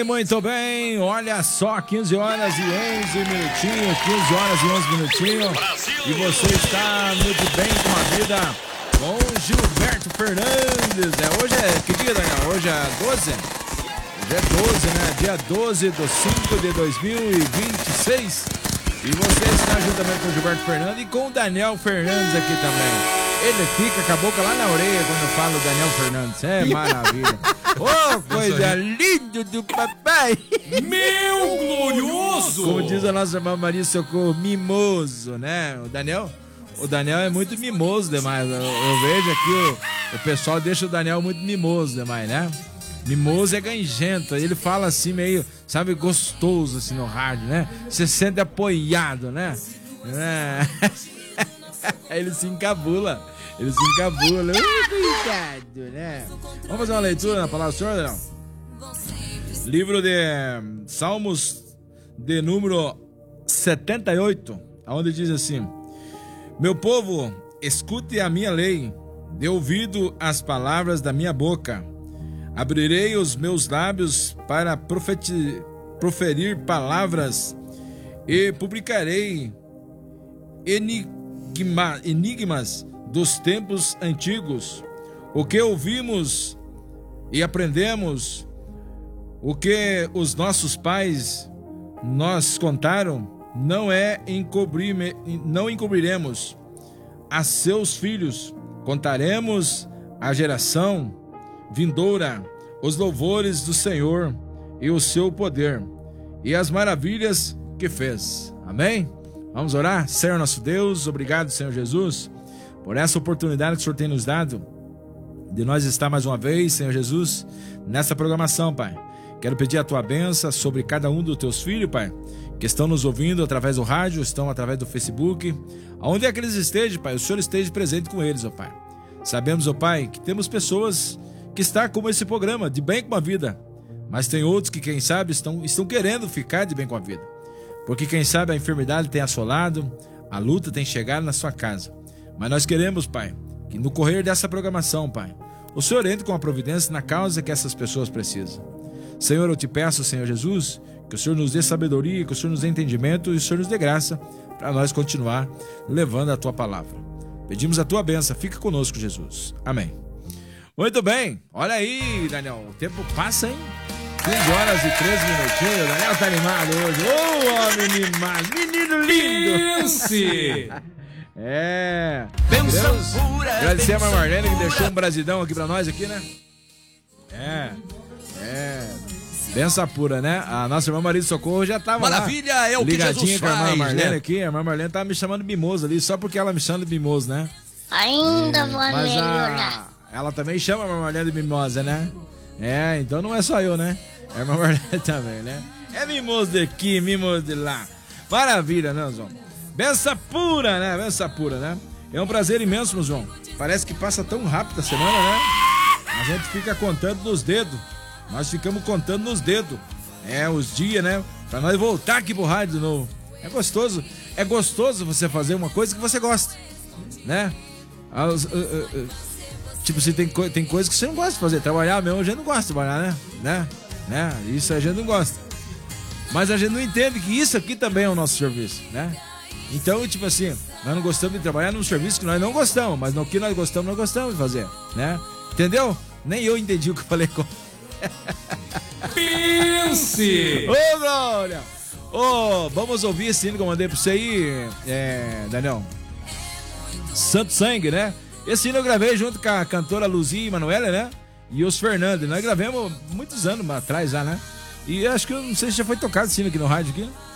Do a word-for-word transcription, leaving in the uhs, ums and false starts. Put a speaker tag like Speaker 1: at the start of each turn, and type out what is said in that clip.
Speaker 1: bem, muito bem. Olha só, quinze horas e onze minutinhos. quinze horas e onze minutinhos. Brasil. E você está no De Bem com a Vida com Gilberto Fernandes. É, hoje é, que dia, Daniel? Hoje é doze? Hoje é doze, né? Dia doze de cinco de dois mil e vinte e seis. E você está juntamente com o Gilberto Fernandes e com o Daniel Fernandes aqui também. Ele fica com a boca lá na orelha quando fala o Daniel Fernandes. É maravilha. Ô, oh, coisa linda do papai.
Speaker 2: Meu glorioso.
Speaker 1: Como diz a nossa irmã Maria Socorro, mimoso, né? O Daniel, o Daniel é muito mimoso demais. Eu, eu vejo aqui o, o pessoal deixa o Daniel muito mimoso demais, né? Mimoso é ganjento. Ele fala assim meio, sabe, gostoso assim no rádio, né? Você sente apoiado, né? É. Ele se encabula. Ele se encabula. Uh, cuidado, né? Vamos fazer uma leitura na palavra do Senhor, não? Livro de Salmos, de número setenta e oito, onde diz assim: meu povo, escute a minha lei, dê ouvido às palavras da minha boca. Abrirei os meus lábios para profeti- proferir palavras e publicarei enigma- enigmas dos tempos antigos. O que ouvimos e aprendemos, o que os nossos pais nos contaram, não é encobrir, não encobriremos a seus filhos. Contaremos à geração vindoura os louvores do Senhor e o seu poder e as maravilhas que fez. Amém? Vamos orar? Senhor nosso Deus, obrigado, Senhor Jesus, por essa oportunidade que o Senhor tem nos dado de nós estar mais uma vez, Senhor Jesus, nessa programação, Pai. Quero pedir a Tua bênção sobre cada um dos Teus filhos, Pai, que estão nos ouvindo através do rádio, estão através do Facebook. Aonde é que eles estejam, Pai, o Senhor esteja presente com eles, ó Pai. Sabemos, ó Pai, que temos pessoas que estão como esse programa, de bem com a vida, mas tem outros que, quem sabe, estão, estão querendo ficar de bem com a vida, porque quem sabe a enfermidade tem assolado, a luta tem chegado na sua casa. Mas nós queremos, Pai, que no correr dessa programação, Pai, o Senhor entre com a providência na causa que essas pessoas precisam. Senhor, eu te peço, Senhor Jesus, que o Senhor nos dê sabedoria, que o Senhor nos dê entendimento e o Senhor nos dê graça para nós continuar levando a Tua palavra. Pedimos a Tua bênção, fica conosco, Jesus. Amém. Muito bem, olha aí, Daniel, o tempo passa, hein? quinze horas e treze minutinhos, o Daniel tá animado hoje. Ô, oh, homem animado, menino lindo!
Speaker 2: Pense!
Speaker 1: É, Deus, agradecer a Mãe Marlene que deixou um brasidão aqui pra nós aqui, né? É, é, benção pura, né? A nossa irmã Maria Socorro já tava
Speaker 2: Maravilha,
Speaker 1: lá,
Speaker 2: é o que Jesus
Speaker 1: com a irmã
Speaker 2: faz,
Speaker 1: Marlene,
Speaker 2: né?
Speaker 1: aqui. A irmã Marlene tava me chamando de mimoso ali, só porque ela me chama de mimoso, né?
Speaker 3: Ainda é, vou
Speaker 1: mas
Speaker 3: melhorar.
Speaker 1: A, ela também chama a irmã Marlene de mimosa, né? É, então não é só eu, né? A irmã Marlene também, né? É mimoso daqui, mimoso de lá. Maravilha, né, João? Benção pura, né? Benção pura, né? É um prazer imenso, meu João. Parece que passa tão rápido a semana, né? A gente fica contando nos dedos. Nós ficamos contando nos dedos. É, os dias, né? Pra nós voltar aqui pro rádio de novo. É gostoso. É gostoso você fazer uma coisa que você gosta, né? As, uh, uh, uh, tipo, assim, tem, co- tem coisa que você não gosta de fazer. Trabalhar mesmo, a gente não gosta de trabalhar, né? né? né? Isso a gente não gosta. Mas a gente não entende que isso aqui também é o nosso serviço, né? Então, tipo assim, nós não gostamos de trabalhar num serviço que nós não gostamos, mas no que nós gostamos, nós gostamos de fazer, né? Entendeu? Nem eu entendi o que eu falei com...
Speaker 2: Pense!
Speaker 1: Ô, Glória! Ô, vamos ouvir esse hino que eu mandei pra você aí, é, Daniel. Santo Sangue, né? Esse hino eu gravei junto com a cantora Luzia e Manoela, né? E os Fernandes. Nós gravamos muitos anos atrás já, né? E acho que eu não sei se já foi tocado esse hino aqui no rádio aqui, né?